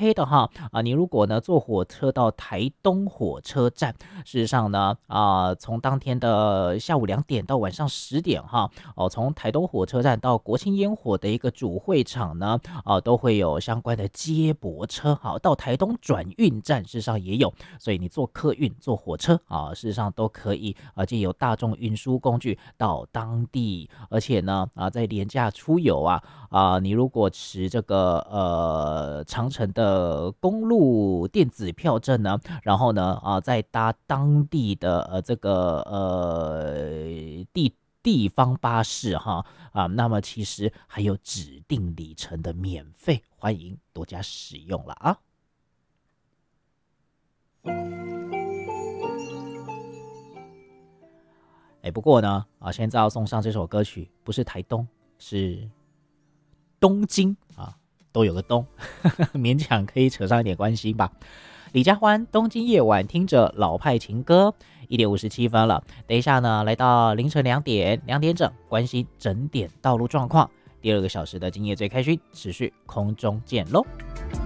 OK 的哈。你如果呢坐火车到台东火车站，事实上呢从当天的下午2点到晚上10点哈，从台东火车站到国庆烟火的一个主会场呢，都会有相关的接驳车，好，到台东转运站事实上也有，所以你坐客运、坐火车事实上都可以借由大众运输工具到当地，而且呢在廉价出游你如果持这个长程的公路电子票证呢，然后呢再搭当地的这个地方巴士那么其实还有指定里程的免费，欢迎多加使用了啊。不过呢现在要送上这首歌曲不是台东，是东京都有个东勉强可以扯上一点关系吧。李佳欢东京夜晚，听着老派情歌，1:57了。等一下呢来到凌晨2点整，关心整点道路状况。第2个小时的今夜最开心持续空中见喽。